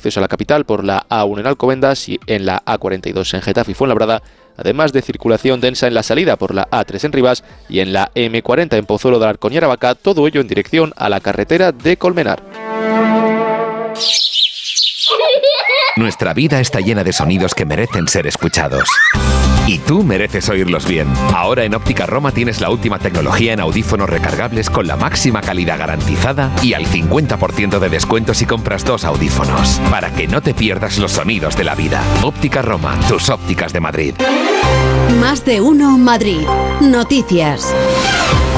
acceso a la capital por la A1 en Alcobendas y en la A42 en Getafe y Fuenlabrada, además de circulación densa en la salida por la A3 en Rivas y en la M40 en Pozuelo de Alarcón y Aravaca, todo ello en dirección a la carretera de Colmenar. Nuestra vida está llena de sonidos que merecen ser escuchados. Y tú mereces oírlos bien. Ahora en Óptica Roma tienes la última tecnología en audífonos recargables con la máxima calidad garantizada y al 50% de descuento si compras 2 audífonos. Para que no te pierdas los sonidos de la vida. Óptica Roma, tus ópticas de Madrid. Más de uno Madrid. Noticias.